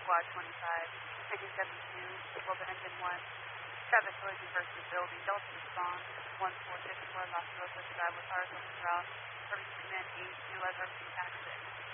Squad 25, engine 72, able to engine 1. Traffic collision versus building, Delta response, 1454 Las Rosas Drive with Horizontal Route, Service Treatment 8, 11 taxi.